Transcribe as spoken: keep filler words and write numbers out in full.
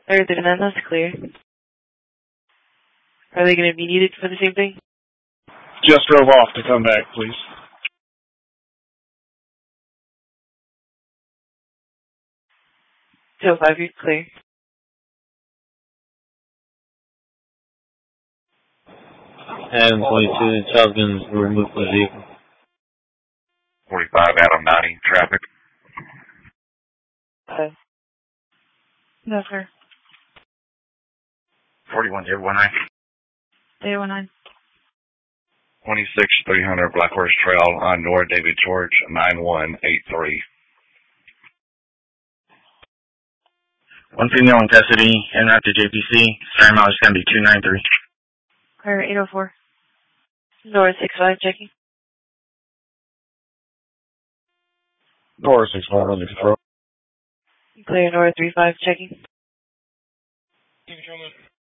Other than that, that's clear. Are they going to be needed for the same thing? Just drove off to come back, please. two oh five, you're clear. Adam twenty-two, child's been removed from the vehicle. forty-five, Adam ninety, traffic. Uh, no, sir. forty-one, David one nine. David one nine. twenty-six, three hundred, Black Horse Trail, on North David George, nine one eight three. One female in custody, and out to J P C. Sorry, mileage is going to be two nine three. Clear eight oh four. North six five, checking. Door six five under control. Clear North three five, checking. Control.